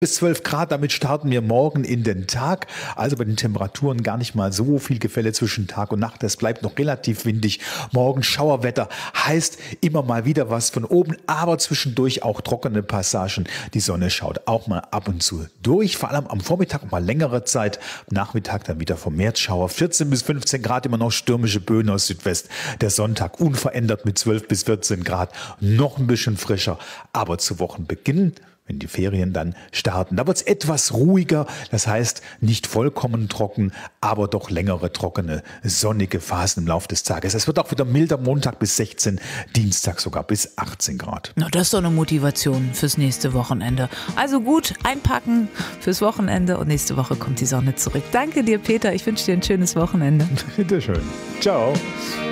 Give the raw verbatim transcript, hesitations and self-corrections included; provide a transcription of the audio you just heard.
Bis zwölf Grad, damit starten wir morgen in den Tag. Also bei den Temperaturen gar nicht mal so viel Gefälle zwischen Tag und Nacht. Es bleibt noch relativ windig. Morgen Schauerwetter heißt immer mal wieder was von oben, aber zwischendurch auch trockene Passagen. Die Sonne schaut auch mal ab und zu durch, vor allem am Vormittag mal längere Zeit. Am Nachmittag dann wieder vermehrt Schauer. vierzehn bis fünfzehn Grad, immer noch stürmische Böen aus Südwest. Der Sonntag unverändert mit zwölf bis vierzehn Grad. Noch ein bisschen frischer, aber zu Wochenbeginn, wenn die Ferien dann starten. Da wird es etwas ruhiger, das heißt nicht vollkommen trocken, aber doch längere trockene, sonnige Phasen im Laufe des Tages. Es wird auch wieder milder, Montag bis sechzehn, Dienstag sogar bis achtzehn Grad. Na, das ist doch eine Motivation fürs nächste Wochenende. Also gut, einpacken fürs Wochenende und nächste Woche kommt die Sonne zurück. Danke dir, Peter. Ich wünsche dir ein schönes Wochenende. Bitte schön. Ciao.